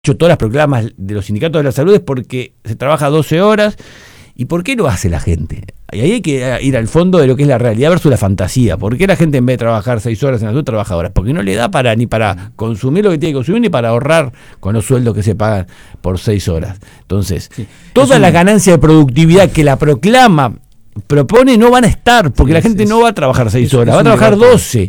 todas las proclamas de los sindicatos de la salud es porque se trabaja 12 horas. ¿Y por qué lo hace la gente? Y ahí hay que ir al fondo de lo que es la realidad versus la fantasía. ¿Por qué la gente en vez de trabajar 6 horas en la salud trabaja horas? Porque no le da ni para consumir lo que tiene que consumir ni para ahorrar con los sueldos que se pagan por 6 horas. Entonces, sí, todas las ganancias de productividad que la proclama propone no van a estar, porque la gente no va a trabajar 6 horas, va a trabajar 12.